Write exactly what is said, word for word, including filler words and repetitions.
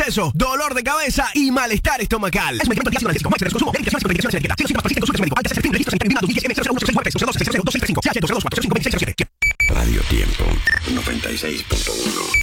bostezo, dolor de cabeza y malestar estomacal. Es un medicamento antiácido analgésico. Máximo de consumo. Medicación sin contraindicaciones de etiqueta. Cero síntomas persistentes. Consulta a su médico. Antes de ser registro sanitario en dos mil diez. M cero cero uno seis nueve cero cero dos seis cero dos seis tres cinco. C H dos dos cuatro cero cinco dos seis cero siete. Radio Tiempo noventa y seis punto uno.